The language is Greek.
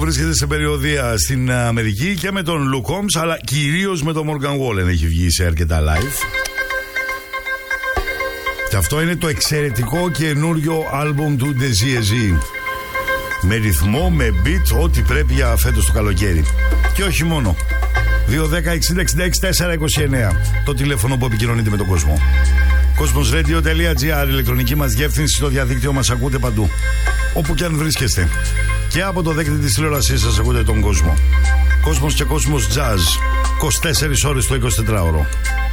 Βρίσκεται σε περιοδεία στην Αμερική και με τον Luke Combs, αλλά κυρίως με τον Morgan Wallen έχει βγει σε αρκετά live. Και αυτό είναι το εξαιρετικό καινούριο άλμπουμ του Desi. Με ρυθμό, με beat, ό,τι πρέπει για φέτος το καλοκαίρι. Και όχι μόνο. 210-60-66-429. Το τηλέφωνο που επικοινωνείτε με τον κόσμο. Cosmosradio.gr, ηλεκτρονική μας διεύθυνση, στο διαδίκτυο μας ακούτε παντού. Όπου και αν βρίσκεστε. Και από το δέκτη της τηλεόρασής σας ακούτε τον κόσμο. Κόσμος και Κόσμος Jazz. 24 ώρες το 24ωρο.